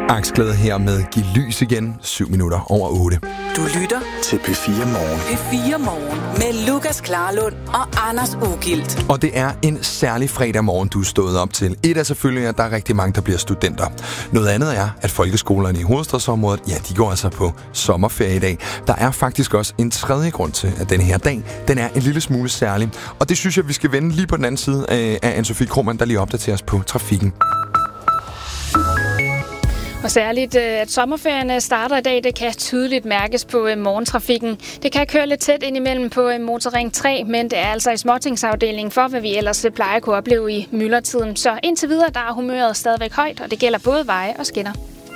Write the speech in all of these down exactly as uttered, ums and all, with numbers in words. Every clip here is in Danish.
Aksglæde her med Giv lys igen, syv minutter over otte. Du lytter til P fire Morgen. P fire Morgen med Lukas Klarlund og Anders Ugilt. Og det er en særlig fredag morgen, du er stået op til. Et er selvfølgelig, at der er rigtig mange, der bliver studenter. Noget andet er, at folkeskolerne i hovedstadsområdet, ja, de går altså på sommerferie i dag. Der er faktisk også en tredje grund til, at den her dag, den er en lille smule særlig. Og det synes jeg, vi skal vende lige på den anden side af Anne-Sophie Krohmann, der lige opdaterer os på trafikken. Og særligt, at sommerferien starter i dag, det kan tydeligt mærkes på morgentrafikken. Det kan køre lidt tæt ind imellem på Motorring tre, men det er altså i småtingsafdelingen for, hvad vi ellers plejer at kunne opleve i myldretiden. Så indtil videre, der er humøret stadigvæk højt, og det gælder både veje og skinner.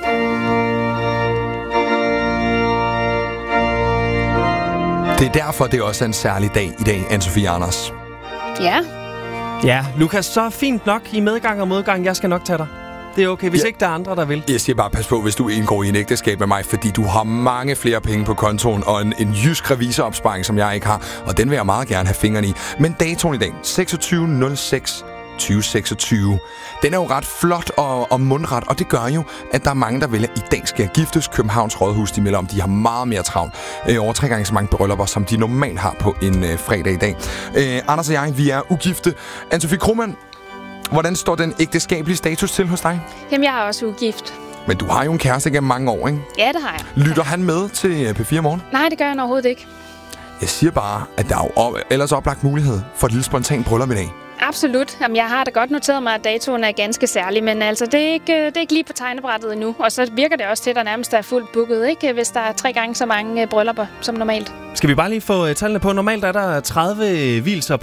Det er derfor, det er også en særlig dag i dag, Anne-Sophie Anders. Ja. Ja, Lukas, så fint nok i medgang og modgang. Jeg skal nok tage dig. Det er okay, hvis ja. ikke der er andre, der vil. Jeg siger bare, pas på, hvis du indgår i en ægteskab med mig, fordi du har mange flere penge på kontoen og en, en jysk revisoropsparing, som jeg ikke har. Og den vil jeg meget gerne have fingrene i. Men datoen i dag, seksogtyvende nul seks tyve seksogtyve. Den er jo ret flot og, og mundret, og det gør jo, at der er mange, der vælger, at i dag skal giftes. Københavns Rådhus, de melder om, de har meget mere travlt. Øh, over tre gange så mange bryllupper, som de normalt har på en øh, fredag i dag. Øh, Anders og jeg, vi er ugifte. Anne-Sophie Krohmann, hvordan står den ægteskabelige status til hos dig? Jamen, jeg er også ugift. Men du har jo en kæreste gennem mange år, ikke? Ja, det har jeg. Lytter han med til P fire Morgen? Nej, det gør han overhovedet ikke. Jeg siger bare, at der er jo op- ellers oplagt mulighed for et lille spontant bryllup i dag. Absolut. Jamen, jeg har da godt noteret mig, at datoen er ganske særlig, men altså, det er ikke, det er ikke lige på tegnebrættet endnu. Og så virker det også til, at der nærmest er fuldt booket, ikke? Hvis der er tre gange så mange bryllupper som normalt. Skal vi bare lige få tallene på? Normalt er der tredive vielser